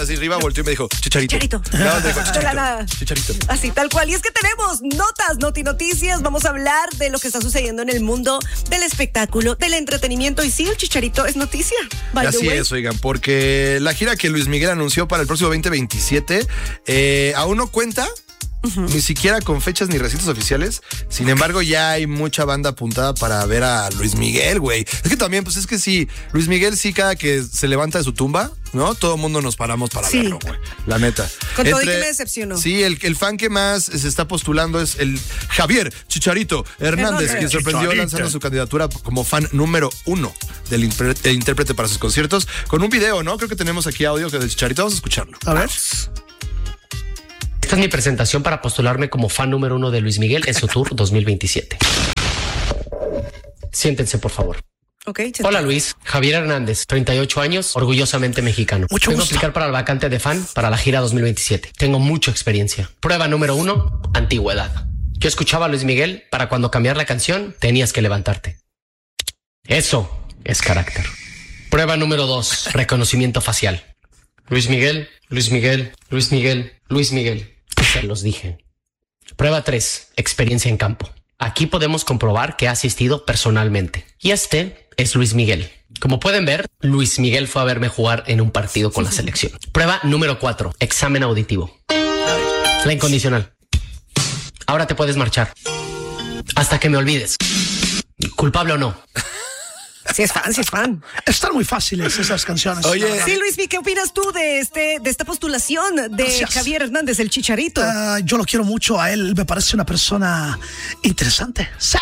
así arriba, volteó y me dijo, Chicharito. Chicharito. No, me dijo, De la nada. Chicharito. Así, tal cual. Y es que tenemos noticias. Vamos a hablar de lo que está sucediendo en el mundo del espectáculo, del entretenimiento. Y sí, el Chicharito es noticia. Así es, oigan, porque la gira que Luis Miguel anunció para el próximo 2027 aún no cuenta. Ni siquiera con fechas ni recintos oficiales. Sin embargo, ya hay mucha banda apuntada para ver a Luis Miguel, güey. Es que también, pues es que sí, Luis Miguel sí, cada que se levanta de su tumba, ¿no? Todo el mundo nos paramos para verlo, güey. La neta. Con todo y que me decepcionó. Sí, el fan que más se está postulando es el Javier Chicharito Hernández, quien sorprendió lanzando su candidatura como fan número 1 del intérprete para sus conciertos, con un video, ¿no? Creo que tenemos aquí audio de Chicharito. Vamos a escucharlo. A ver. Esta es mi presentación para postularme como fan número 1 de Luis Miguel en su tour 2027. Siéntense, por favor. Okay, hola Luis, Javier Hernández, 38 años, orgullosamente mexicano. Mucho Vengo a gusto. aplicar para la vacante de fan para la gira 2027. Tengo mucha experiencia. Prueba número 1, antigüedad. Yo escuchaba a Luis Miguel para cuando cambiar la canción tenías que levantarte. Eso es carácter. Prueba número 2, reconocimiento facial. Luis Miguel, Luis Miguel, Luis Miguel, Luis Miguel. Se los dije. Prueba 3, experiencia en campo. Aquí podemos comprobar que ha asistido personalmente. Y este es Luis Miguel. Como pueden ver, Luis Miguel fue a verme jugar en un partido con la selección. Prueba número 4, examen auditivo. La incondicional. Ahora te puedes marchar. Hasta que me olvides. ¿Culpable o no? Sí es fan, sí es fan. Están muy fáciles esas canciones. Oye. Sí, Luis, ¿qué opinas tú de esta postulación de Gracias. Javier Hernández, el Chicharito? Yo lo quiero mucho a él, me parece una persona interesante. Sí.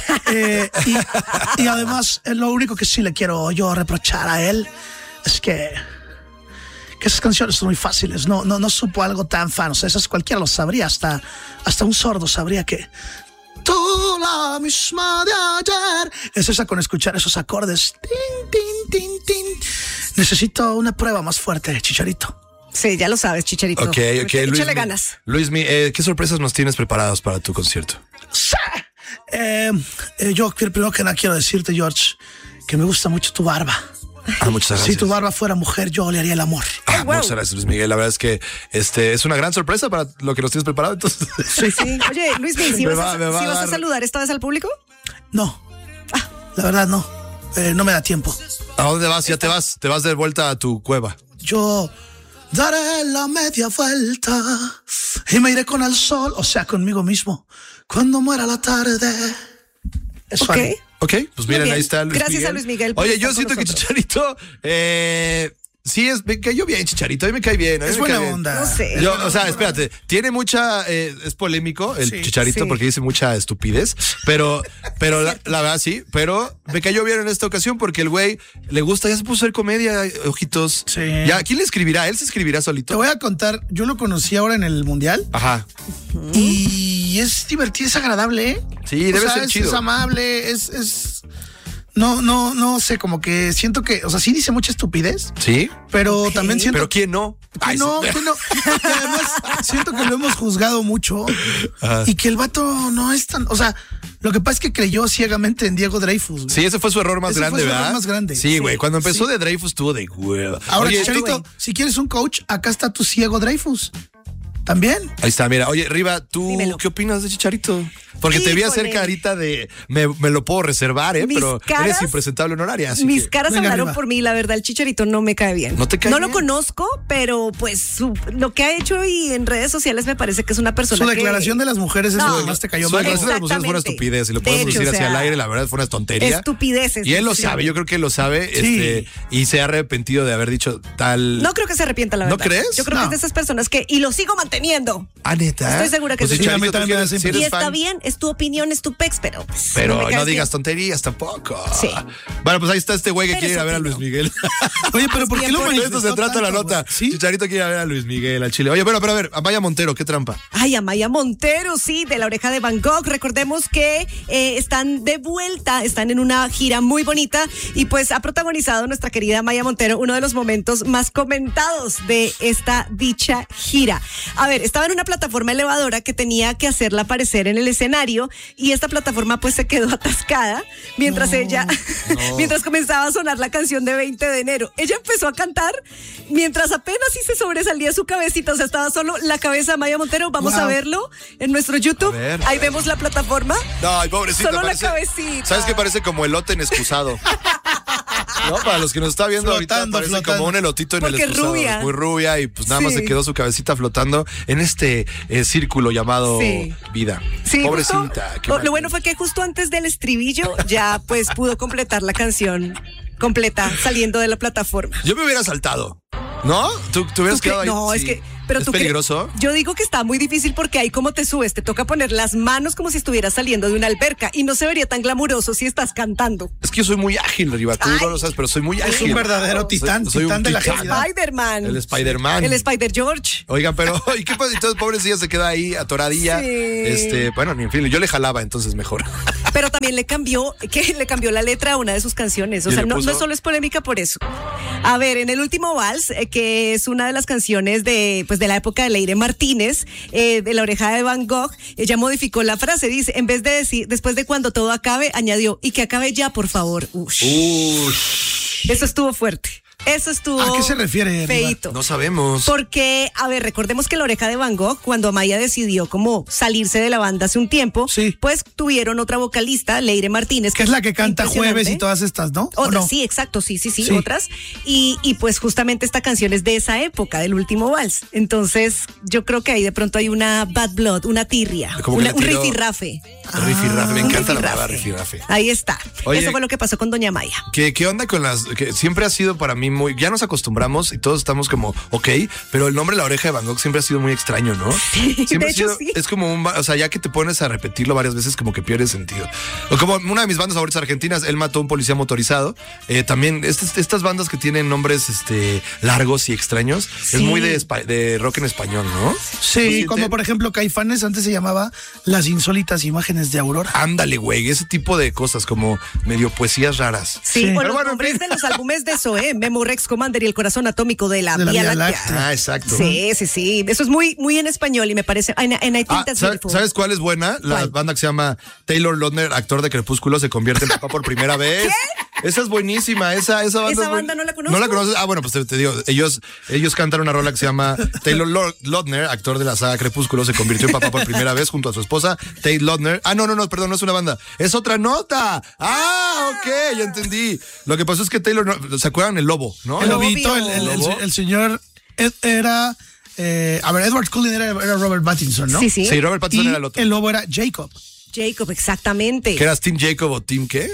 Y además, lo único que sí le quiero yo reprochar a él es que esas canciones son muy fáciles. No supo algo tan fan. O sea, esas cualquiera lo sabría, hasta un sordo sabría que tú la misma de ayer. Es esa con escuchar esos acordes. Tin, tin, tin, tin. Necesito una prueba más fuerte, Chicharito. Sí, ya lo sabes, Chicharito. Ok. Échale Luis, ganas. Luis, ¿qué sorpresas nos tienes preparados para tu concierto? Sí. Yo primero que nada quiero decirte, George, que me gusta mucho tu barba. Muchas gracias. Si tu barba fuera mujer, yo le haría el amor. wow. Muchas gracias, Luis Miguel. La verdad es que es una gran sorpresa para lo que nos tienes preparado. Entonces, Sí. Oye, Luis, ¿sí Me vas va a saludar esta vez al público? No, la verdad no. No me da tiempo. ¿a dónde vas? Ya te vas de vuelta a tu cueva. Yo daré la media vuelta y me iré con el sol, o sea, conmigo mismo, cuando muera la tarde. Eso Ok. haré. Ok, pues miren, bien. ahí está Luis Gracias Miguel. a Luis Miguel por Oye, estar yo con siento que nosotros. Chicharito, sí, me cayó bien Chicharito, a mí me cae bien. a mí Es me cae buena bien. onda. No sé. Yo, o sea, espérate, tiene mucha, es polémico el Sí. Chicharito Sí. porque dice mucha estupidez, pero la verdad sí, pero me cayó bien en esta ocasión porque el güey le gusta, ya se puso a hacer comedia, ojitos. Sí. Ya, ¿quién le escribirá? ¿Él se escribirá Te solito? voy a contar, yo lo conocí ahora en el Mundial Ajá. y es divertido, es agradable, ¿eh? Sí, debe O sea, ser chido. Es amable, no sé, como que siento que, o sea, sí dice mucha estupidez, Sí, pero Ok. también siento pero ¿quién no? que Ay, no, sí. que no. Y además siento que lo hemos juzgado mucho y que el vato no es tan, o sea, lo que pasa es que creyó ciegamente en Diego Dreyfus. güey. Sí, ese fue su error más Ese grande, fue su error ¿verdad? más grande. Sí, güey. Sí, Cuando empezó sí. de Dreyfus estuvo de hueva. Ahora, Oye, Chicharito, si quieres un coach, acá está tu ciego Dreyfus. También. ahí está, mira. Oye, Riva, ¿tú Dímelo. qué opinas de Chicharito? Porque te vi hacer Híjole. carita de me lo puedo reservar, Mis pero eres caras- impresentable honoraria. Así Mis que- caras Venga, hablaron arriba. por mí, la verdad, el Chicharito no me cae bien. ¿No te cae No bien? lo conozco, pero pues lo que ha hecho y en redes sociales me parece que es una persona Su que... declaración de las mujeres es No. lo que más te cayó Su mal. declaración de las mujeres fue una Exactamente. estupidez y lo De podemos hecho, decir o hacia sea, el aire, la verdad fue una tontería. Estupideces. Y él lo Sí. sabe, yo creo que él lo sabe, Sí. y se ha arrepentido de haber dicho tal. No creo que se arrepienta, la ¿No verdad. crees? Yo creo que No. es de esas personas que... Y lo sigo manteniendo. Ah, neta. Estoy segura que Pues sí. Chicharito, Sí, a mí tú también me eres- da si eres Y está fan, bien, es tu opinión, es tu pex, pero... pues, pero me no caes digas bien. tonterías tampoco. Sí. Bueno, pues ahí está este güey que Pero quiere ir a ver a opino. Luis Miguel. Oye, pero ¿por qué Bien lo por De esto se manifestó trata la tanto, nota. güey? ¿Sí? Chicharito quiere ir a ver a Luis Miguel, al Chile. Oye, bueno, pero a ver, Amaya Montero, qué trampa. Ay, Amaya Montero, sí, de La Oreja de Van Gogh. Recordemos que están de vuelta, están en una gira muy bonita y pues ha protagonizado nuestra querida Amaya Montero uno de los momentos más comentados de esta dicha gira. A ver, estaba en una plataforma elevadora que tenía que hacerla aparecer en el escenario y esta plataforma pues se quedó atascada mientras mientras comenzaba a sonar la canción de 20 de enero. Ella empezó a cantar mientras apenas sí se sobresalía su cabecita, o sea, estaba solo la cabeza de Maya Montero. Vamos a verlo en nuestro YouTube. Ahí vemos la plataforma. No, ay, pobrecita. Solo parece, la cabecita. ¿Sabes qué? Parece como elote en excusado. No, para los que nos está viendo Flotando, ahorita, parece como un elotito en porque el excusado. rubia. Muy rubia y pues nada más se quedó su cabecita flotando en este círculo llamado vida. Sí, pobrecita. Lo bueno fue que justo antes del estribillo ya pues pudo completar la canción completa saliendo de la plataforma. Yo me hubiera saltado. ¿No? ¿Tú hubieras quedado ahí? No, sí. es que... Pero ¿Es tú peligroso? Yo digo que está muy difícil porque ahí como te subes, te toca poner las manos como si estuvieras saliendo de una alberca y no se vería tan glamuroso si estás cantando. Es que yo soy muy ágil, Riva. Tú no lo sabes, pero soy muy ágil. Es un verdadero titán, soy titán un de la titán. agilidad. Spider-Man. El Spider-Man. El Spider-George. Oigan, pero ¿y qué pasa? Entonces, pobrecilla se queda ahí atoradilla. Sí. Bueno, ni en fin, yo le jalaba, entonces mejor. Pero también le cambió la letra a una de sus canciones. O sea, no solo es polémica por eso. A ver, en el último vals, que es una de las canciones de la época de Leire Martínez, de La Oreja de Van Gogh, ella modificó la frase, dice, en vez de decir, después de cuando todo acabe, añadió, y que acabe ya, por favor. Eso estuvo fuerte. Eso estuvo. ¿A qué se refiere? Feíto. No sabemos. Porque, a ver, recordemos que La Oreja de Van Gogh, cuando Amaya decidió como salirse de la banda hace un tiempo, pues tuvieron otra vocalista, Leire Martínez. Que es la que canta Jueves y todas estas, ¿no? Otras, no? Sí, exacto, sí, otras. Y pues justamente esta canción es de esa época, del último vals. Entonces, yo creo que ahí de pronto hay una bad blood, una tirria, un rifirrafe. Rifirrafe, me encanta la palabra rifirrafe. Ahí está. Oye, eso fue lo que pasó con Doña Maya. ¿Qué onda con las...? Que siempre ha sido para mí ya nos acostumbramos y todos estamos como, ok, pero el nombre La Oreja de Van Gogh siempre ha sido muy extraño, ¿no? Sí, siempre de hecho sí. Es como o sea, ya que te pones a repetirlo varias veces como que pierde sentido. O como una de mis bandas favoritas argentinas, Él mató a un policía motorizado. También estas bandas que tienen nombres largos y extraños, es muy de rock en español, ¿no? Sí, como por ejemplo Caifanes antes se llamaba Las insólitas imágenes de Aurora. Ándale, güey, ese tipo de cosas como medio poesías raras. Sí, o los nombres de los álbumes de Zoé, Memo Rex Commander y El Corazón Atómico de la Vía Láctea. Ah, exacto. Sí. Eso es muy, muy en español y me parece. ¿Sabes cuál es buena? La banda que se llama Taylor Lautner, actor de Crepúsculo, se convierte en papá por primera vez. ¿Qué? Esa es buenísima, esa banda. Esa banda no la conozco. ¿No la conoces? Ah, bueno, pues te digo, ellos cantan una rola que se llama Taylor Lautner, actor de la saga Crepúsculo, se convirtió en papá por primera vez junto a su esposa, Tate Lautner. Ah, no, perdón, no es una banda, es otra nota. Ah, ok, ya entendí. Lo que pasó es que Taylor, ¿se acuerdan? El lobo, ¿no? El lobito, el señor era... Edward Cullen era Robert Pattinson, ¿no? Sí, Robert Pattinson era el otro. El lobo era Jacob. Jacob, exactamente. ¿Que eras Team Jacob o Team qué?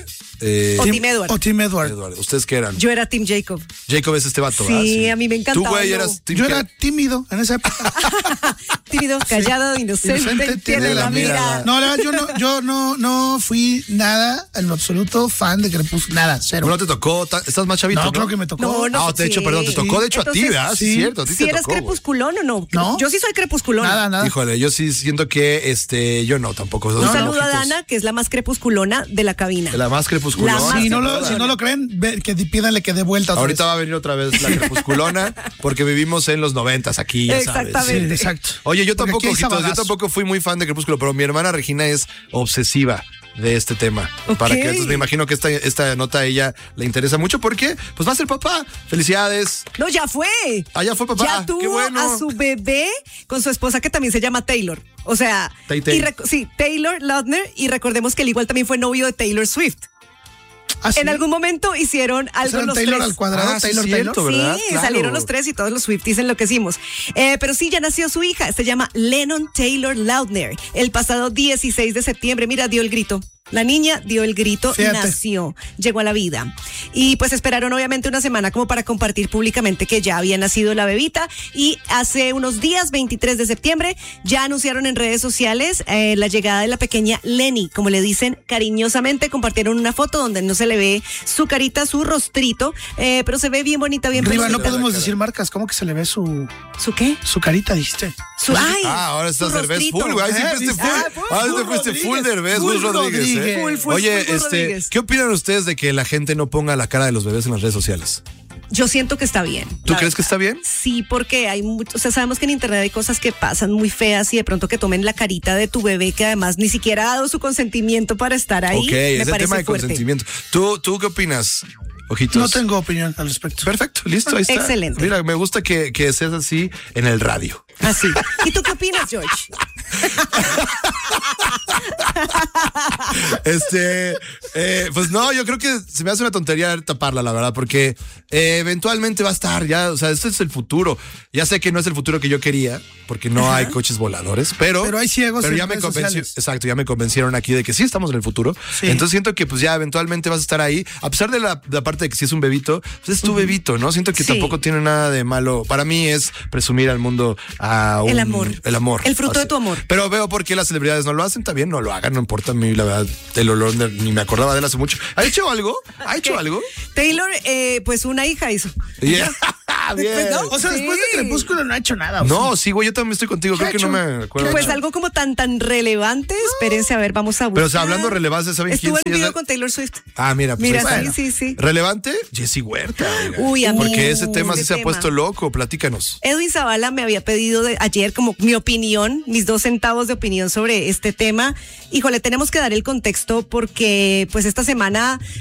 O Team Edward. O Team Edward. ¿Ustedes qué eran? Yo era Team Jacob. Jacob es este vato, sí, ¿verdad? Sí, a mí me encantaba. ¿Tú, güey, eras Team Yo era tímido en esa época. Tímido, callado, inocente, tiene la mirada. No, la verdad, yo no fui nada, en lo absoluto, fan de Crepúsculo. Nada, cero. No te tocó, estás más chavito, ¿no? Creo que me tocó. No, de hecho, perdón, te tocó de hecho a ti, ¿verdad? Sí, cierto, a ti ¿Si te eres tocó, crepusculón o no? No. Yo sí soy crepusculón. Nada. Híjole, yo sí siento que yo no, tampoco. Un saludo a Dana, que es la más crepusculona de la cabina. La más crepusculona. Si no lo creen, pídanle que dé vuelta. Ahorita va a venir otra vez la crepusculona, porque vivimos en los 90s aquí, ya sabes. Exactamente. Sí, exacto. Oye, yo Porque tampoco fui muy fan de Crepúsculo, pero mi hermana Regina es obsesiva de este tema. Okay. Entonces me imagino que esta nota a ella le interesa mucho porque pues va a ser papá. Felicidades. No, ya fue. Ah, ya fue papá. Ya tuvo qué bueno. a su bebé con su esposa que también se llama Taylor. O sea, Taylor Lautner, y recordemos que él igual también fue novio de Taylor Swift. ¿Ah, sí? En algún momento hicieron algo los Taylor tres. al cuadrado, Taylor. ¿verdad? Sí, Claro. salieron los tres y todos los Swifties enloquecimos. Pero sí, ya nació su hija. Se llama Lennon Taylor Lautner. El pasado 16 de septiembre, mira, dio el grito. La niña dio el grito, Fíjate. nació, llegó a la vida. Y pues esperaron obviamente una semana como para compartir públicamente que ya había nacido la bebita. Y hace unos días, 23 de septiembre, ya anunciaron en redes sociales la llegada de la pequeña Lenny, como le dicen cariñosamente. Compartieron una foto donde no se le ve su carita, su rostrito, pero se ve bien bonita, bien Riva, preciosa. no podemos decir marcas. ¿Cómo que se le ve su qué? Su carita, dijiste? Ahora estás su Derbez rostrito. full, güey. Ahora te fuiste full Derbez, Gus Rodríguez. Full Oye, Rodríguez. ¿qué opinan ustedes de que la gente no ponga la cara de los bebés en las redes sociales? Yo siento que está bien. ¿Tú crees que está bien? Sí, porque hay mucho, o sea, sabemos que en internet hay cosas que pasan muy feas y de pronto que tomen la carita de tu bebé que además ni siquiera ha dado su consentimiento para estar ahí. Ok, es el tema de consentimiento. ¿Tú qué opinas? Ojitos. No tengo opinión al respecto. Perfecto, listo, ahí está. Excelente. Mira, me gusta que seas así en el radio. Así. ¿Y tú qué opinas, George? Pues no, yo creo que se me hace una tontería taparla, la verdad, porque eventualmente va a estar ya, o sea, este es el futuro. Ya sé que no es el futuro que yo quería, porque no hay coches voladores, pero hay ciegos. Pero ya me convenció, exacto, ya me convencieron aquí de que sí estamos en el futuro. Sí. Entonces siento que pues ya eventualmente vas a estar ahí, a pesar de la parte de que si es un bebito, pues es tu bebito, ¿no? Siento que tampoco tiene nada de malo. Para mí es presumir al mundo el amor. El amor. El fruto de tu amor. Pero veo por qué las celebridades no lo hacen, también no lo hagan, no importa a mí, la verdad, el olor ni me acordaba de él hace mucho. ¿Ha hecho algo? ¿Ha hecho algo? Taylor, pues una hija hizo. Yeah. Bien. Pues no, o sea, después de Crepúsculo no ha hecho nada. No, sí, güey, yo también estoy contigo, creo que no me acuerdo. Pues algo como tan relevante, espérense, a ver, vamos a buscar. Pero o sea, hablando de relevancia, ¿saben quién? Estuvo en un video con Taylor Swift. Ah, mira, pues mira, sí. ¿Relevante? Jessy Huerta. Uy, amigo. Porque ese tema sí se ha puesto loco, platícanos. Edwin Zavala me había pedido ayer como mi opinión, mis 2 centavos de opinión sobre este tema. Híjole, tenemos que dar el contexto porque pues esta semana